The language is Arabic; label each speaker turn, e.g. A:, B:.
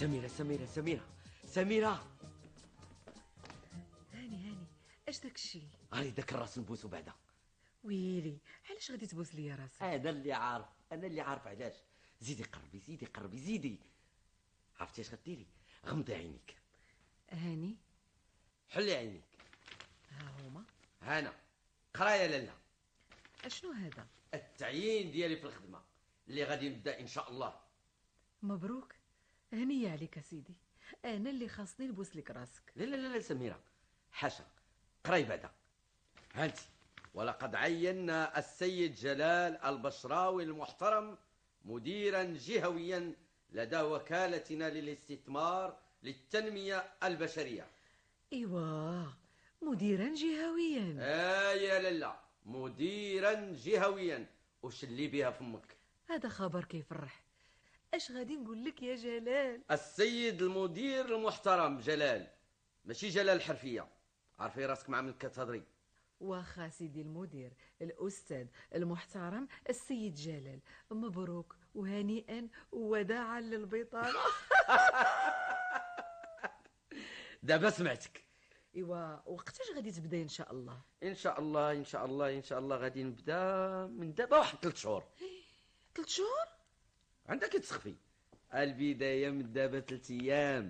A: سميرة.
B: هاني اش داك الشيء؟
A: هاي داك الراس نبوسو بعدا.
B: ويلي علاش غادي تبوس ليا راسك؟
A: انا اللي عارف علاش. زيدي قربي زيدي. عرفتي اش غديري؟ غمضي عينيك.
B: هاني
A: حلي عينيك.
B: ها هما.
A: هانا قرايه لالا.
B: اشنو هذا؟
A: التعيين ديالي في الخدمه اللي غادي نبدا ان شاء الله.
B: مبروك، هنية عليك سيدي. انا اللي خاصني نبوس لك راسك.
A: لا سميرة، حاشا. قراي بعدا. هانتي: ولقد عينا السيد جلال البشراوي المحترم مديرا جهويا لدى وكالتنا للاستثمار للتنمية البشرية.
B: ايوا، مديرا جهويا.
A: يا لالا، مديرا جهويا. وشلي بها فمك.
B: هذا خبر كيفرح. اش غادي نقول لك يا جلال؟
A: السيد المدير المحترم جلال، ماشي جلال الحرفية. عارفي راسك مع من كتهضري.
B: واخا سيدي المدير الاستاذ المحترم السيد جلال، مبروك وهنيئا وداعا للبطاله.
A: دابا سمعتك.
B: ايوا، وقتاش غادي تبدا ان شاء الله؟
A: ان شاء الله غادي نبدا من دابا واحد 3 شهور.
B: 3 شهور؟
A: عندك تسخفي. البدايه من دابا 3 ايام.